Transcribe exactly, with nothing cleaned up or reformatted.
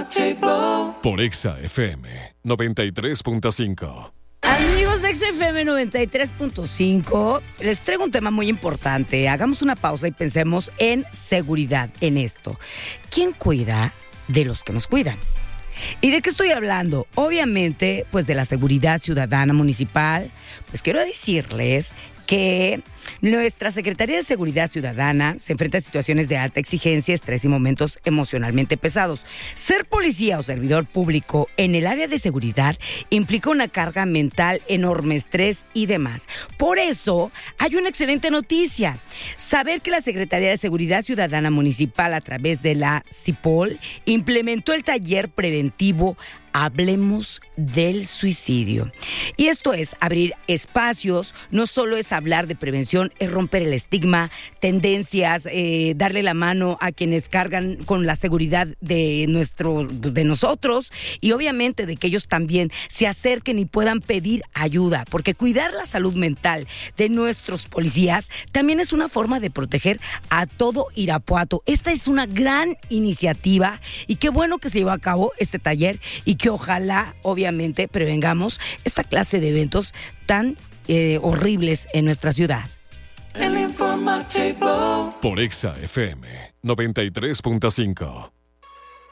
Por Exa F M noventa y tres punto cinco. Amigos de Exa F M noventa y tres punto cinco, les traigo un tema muy importante. Hagamos una pausa y pensemos en seguridad, en esto. ¿Quién cuida de los que nos cuidan? ¿Y de qué estoy hablando? Obviamente, pues de la seguridad ciudadana municipal. Pues quiero decirles que nuestra Secretaría de Seguridad Ciudadana se enfrenta a situaciones de alta exigencia, estrés y momentos emocionalmente pesados. Ser policía o servidor público en el área de seguridad implica una carga mental, enorme estrés y demás. Por eso, hay una excelente noticia. Saber que la Secretaría de Seguridad Ciudadana Municipal, a través de la CIPOL, implementó el taller preventivo Hablemos del Suicidio. Y esto es abrir espacios, no solo es hablar de prevención, es romper el estigma, tendencias, eh, darle la mano a quienes cargan con la seguridad de nuestro, pues de nosotros, y obviamente de que ellos también se acerquen y puedan pedir ayuda, porque cuidar la salud mental de nuestros policías también es una forma de proteger a todo Irapuato. Esta es una gran iniciativa y qué bueno que se llevó a cabo este taller y que ojalá, obviamente, prevengamos esta clase de eventos tan eh, horribles en nuestra ciudad. Por Exa F M noventa y tres punto cinco.